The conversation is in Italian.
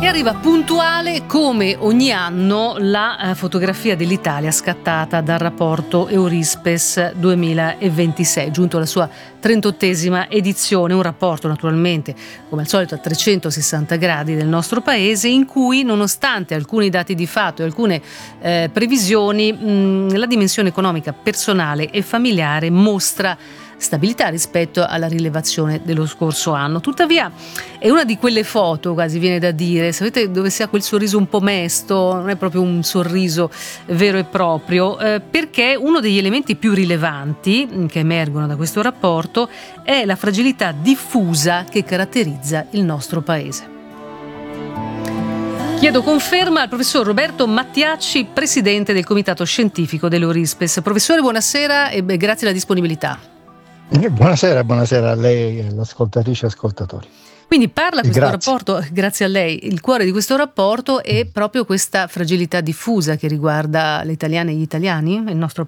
E arriva puntuale come ogni anno la fotografia dell'Italia scattata dal rapporto Eurispes 2026, giunto alla sua 38esima edizione, un rapporto naturalmente come al solito a 360 gradi del nostro paese, in cui nonostante alcuni dati di fatto e alcune previsioni, la dimensione economica personale e familiare mostra stabilità rispetto alla rilevazione dello scorso anno. Tuttavia è una di quelle foto, quasi viene da dire, sapete, dove si ha quel sorriso un po' mesto, non è proprio un sorriso vero e proprio, perché uno degli elementi più rilevanti che emergono da questo rapporto è la fragilità diffusa che caratterizza il nostro paese. Chiedo conferma al professor Roberto Mattiacci, presidente del comitato scientifico dell'Eurispes. Professore, buonasera e grazie alla disponibilità. Buonasera a lei e all'ascoltatrice e ascoltatori. Quindi parla questo rapporto, grazie a lei, il cuore di questo rapporto è proprio questa fragilità diffusa che riguarda le italiane e gli italiani, il nostro